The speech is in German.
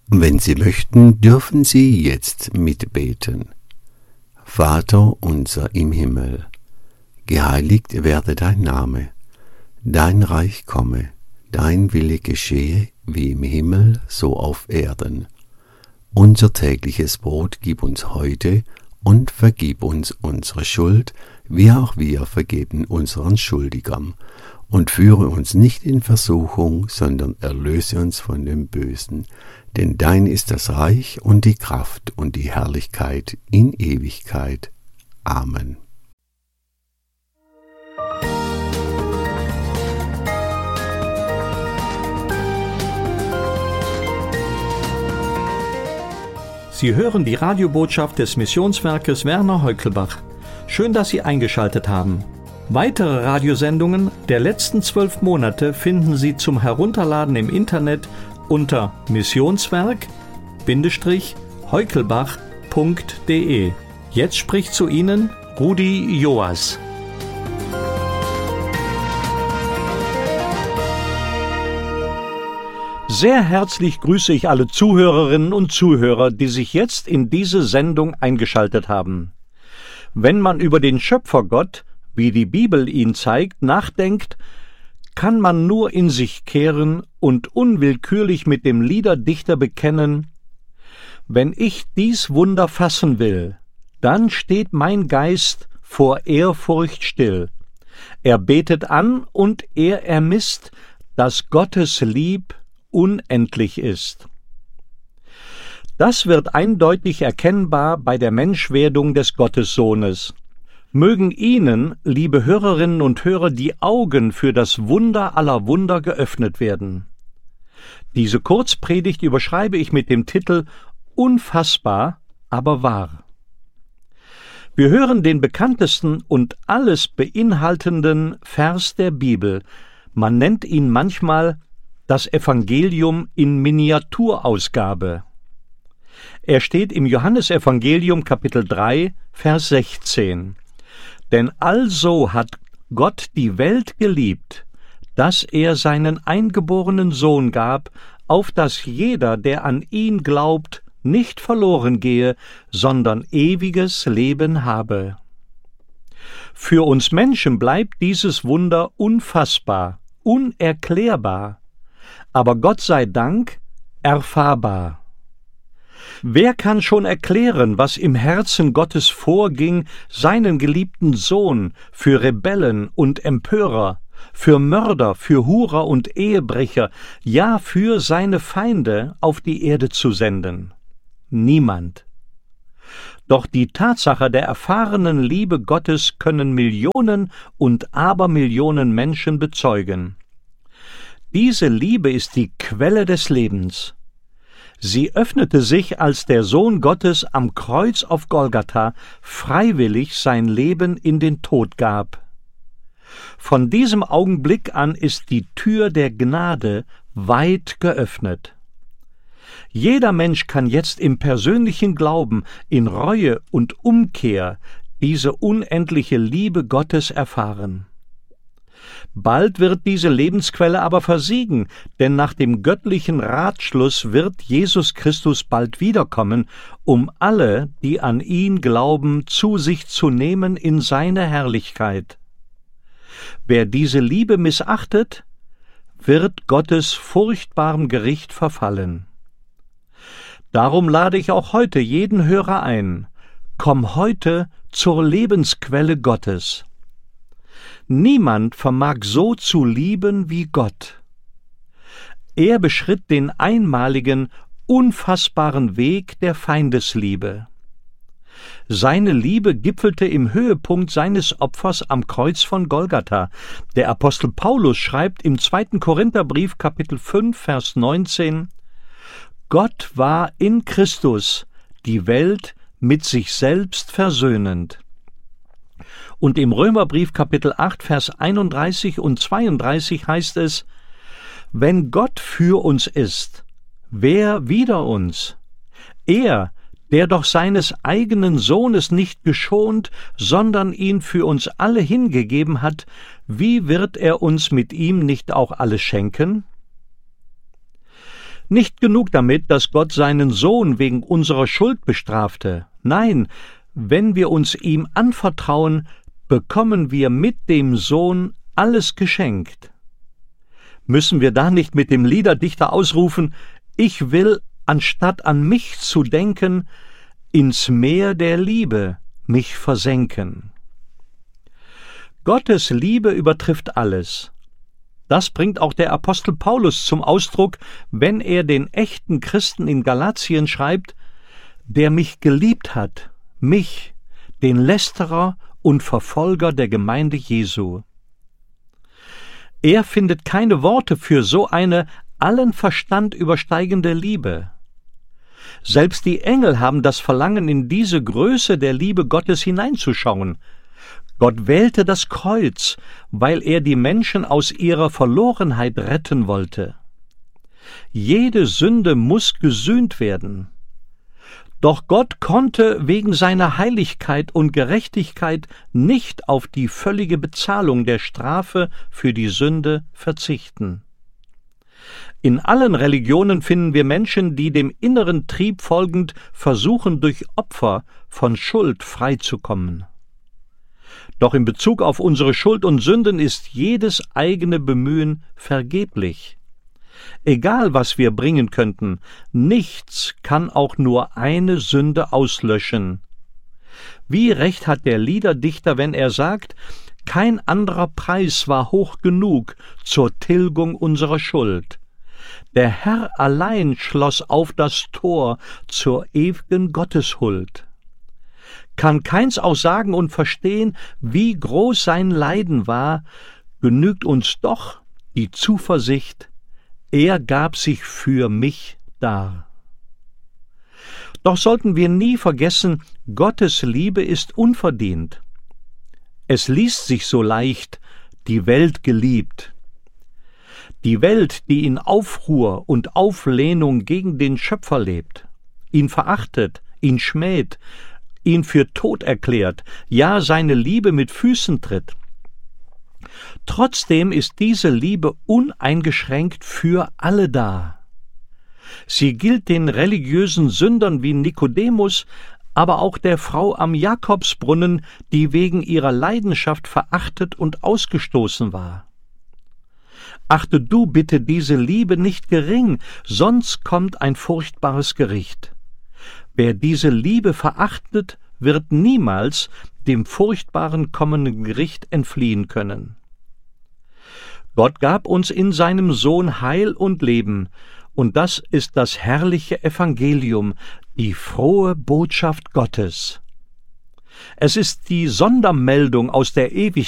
Wenn Sie möchten, dürfen Sie jetzt mitbeten. Vater unser im Himmel, geheiligt werde dein Name, dein Reich komme, dein Wille geschehe, wie im Himmel, so auf Erden. Unser tägliches Brot gib uns heute und vergib uns unsere Schuld, wie auch wir vergeben unseren Schuldigern. Und führe uns nicht in Versuchung, sondern erlöse uns von dem Bösen. Denn dein ist das Reich und die Kraft und die Herrlichkeit in Ewigkeit. Amen. Sie hören die Radiobotschaft des Missionswerkes Werner Heukelbach. Schön, dass Sie eingeschaltet haben. Weitere Radiosendungen der letzten 12 Monate finden Sie zum Herunterladen im Internet unter missionswerk-heukelbach.de. Jetzt spricht zu Ihnen Rudi Joas. Sehr herzlich grüße ich alle Zuhörerinnen und Zuhörer, die sich jetzt in diese Sendung eingeschaltet haben. Wenn man über den Schöpfergott, wie die Bibel ihn zeigt, nachdenkt, kann man nur in sich kehren und unwillkürlich mit dem Liederdichter bekennen: Wenn ich dies Wunder fassen will, dann steht mein Geist vor Ehrfurcht still. Er betet an und er ermisst, dass Gottes Lieb unendlich ist. Das wird eindeutig erkennbar bei der Menschwerdung des Gottessohnes. Mögen Ihnen, liebe Hörerinnen und Hörer, die Augen für das Wunder aller Wunder geöffnet werden. Diese Kurzpredigt überschreibe ich mit dem Titel Unfassbar, aber wahr. Wir hören den bekanntesten und alles beinhaltenden Vers der Bibel. Man nennt ihn manchmal das Evangelium in Miniaturausgabe. Er steht im Johannesevangelium Kapitel 3, Vers 16. Denn also hat Gott die Welt geliebt, dass er seinen eingeborenen Sohn gab, auf dass jeder, der an ihn glaubt, nicht verloren gehe, sondern ewiges Leben habe. Für uns Menschen bleibt dieses Wunder unfassbar, unerklärbar, aber Gott sei Dank erfahrbar. Wer kann schon erklären, was im Herzen Gottes vorging, seinen geliebten Sohn für Rebellen und Empörer, für Mörder, für Hurer und Ehebrecher, ja für seine Feinde auf die Erde zu senden? Niemand. Doch die Tatsache der erfahrenen Liebe Gottes können Millionen und Abermillionen Menschen bezeugen. Diese Liebe ist die Quelle des Lebens. Sie öffnete sich, als der Sohn Gottes am Kreuz auf Golgatha freiwillig sein Leben in den Tod gab. Von diesem Augenblick an ist die Tür der Gnade weit geöffnet. Jeder Mensch kann jetzt im persönlichen Glauben, in Reue und Umkehr diese unendliche Liebe Gottes erfahren. Bald wird diese Lebensquelle aber versiegen, denn nach dem göttlichen Ratschluss wird Jesus Christus bald wiederkommen, um alle, die an ihn glauben, zu sich zu nehmen in seine Herrlichkeit. Wer diese Liebe missachtet, wird Gottes furchtbarem Gericht verfallen. Darum lade ich auch heute jeden Hörer ein: Komm heute zur Lebensquelle Gottes. Niemand vermag so zu lieben wie Gott. Er beschritt den einmaligen, unfassbaren Weg der Feindesliebe. Seine Liebe gipfelte im Höhepunkt seines Opfers am Kreuz von Golgatha. Der Apostel Paulus schreibt im 2. Korintherbrief Kapitel 5, Vers 19: Gott war in Christus die Welt mit sich selbst versöhnend. Und im Römerbrief Kapitel 8, Vers 31 und 32 heißt es: Wenn Gott für uns ist, wer wider uns? Er, der doch seines eigenen Sohnes nicht geschont, sondern ihn für uns alle hingegeben hat, wie wird er uns mit ihm nicht auch alles schenken? Nicht genug damit, dass Gott seinen Sohn wegen unserer Schuld bestrafte. Nein, wenn wir uns ihm anvertrauen, bekommen wir mit dem Sohn alles geschenkt. Müssen wir da nicht mit dem Liederdichter ausrufen: Ich will, anstatt an mich zu denken, ins Meer der Liebe mich versenken. Gottes Liebe übertrifft alles. Das bringt auch der Apostel Paulus zum Ausdruck, wenn er den echten Christen in Galatien schreibt: Der mich geliebt hat, mich, den Lästerer und Verfolger der Gemeinde Jesu. Er findet keine Worte für so eine allen Verstand übersteigende Liebe. Selbst die Engel haben das Verlangen, in diese Größe der Liebe Gottes hineinzuschauen. Gott wählte das Kreuz, weil er die Menschen aus ihrer Verlorenheit retten wollte. Jede Sünde muss gesühnt werden. Doch Gott konnte wegen seiner Heiligkeit und Gerechtigkeit nicht auf die völlige Bezahlung der Strafe für die Sünde verzichten. In allen Religionen finden wir Menschen, die dem inneren Trieb folgend versuchen, durch Opfer von Schuld freizukommen. Doch in Bezug auf unsere Schuld und Sünden ist jedes eigene Bemühen vergeblich. Egal, was wir bringen könnten, nichts kann auch nur eine Sünde auslöschen. Wie recht hat der Liederdichter, wenn er sagt: Kein anderer Preis war hoch genug zur Tilgung unserer Schuld. Der Herr allein schloss auf das Tor zur ewigen Gotteshuld. Kann keins auch sagen und verstehen, wie groß sein Leiden war, genügt uns doch die Zuversicht: Er gab sich für mich dar. Doch sollten wir nie vergessen, Gottes Liebe ist unverdient. Es liest sich so leicht: die Welt geliebt. Die Welt, die in Aufruhr und Auflehnung gegen den Schöpfer lebt, ihn verachtet, ihn schmäht, ihn für tot erklärt, ja seine Liebe mit Füßen tritt. Trotzdem ist diese Liebe uneingeschränkt für alle da. Sie gilt den religiösen Sündern wie Nikodemus, aber auch der Frau am Jakobsbrunnen, die wegen ihrer Leidenschaft verachtet und ausgestoßen war. Achte du bitte diese Liebe nicht gering, sonst kommt ein furchtbares Gericht. Wer diese Liebe verachtet, wird niemals dem furchtbaren kommenden Gericht entfliehen können. Gott gab uns in seinem Sohn Heil und Leben, und das ist das herrliche Evangelium, die frohe Botschaft Gottes. Es ist die Sondermeldung aus der Ewigkeit,